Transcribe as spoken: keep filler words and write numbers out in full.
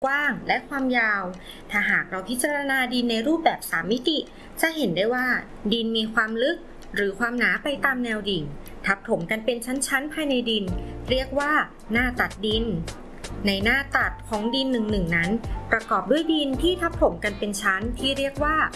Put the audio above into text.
กว้างและความยาวถ้าหากเราพิจารณาดินในรูปแบบสามมิติจะเห็นได้ว่าดินมีความลึกหรือความหนาไปตามแนวดิ่งทับถมกันเป็นชั้นๆภายในดินเรียกว่าหน้าตัดดินในหน้าตัดของดินหนึ่งๆนั้นประกอบด้วยดินที่ทับถมกันเป็นชั้นที่เรียกว่า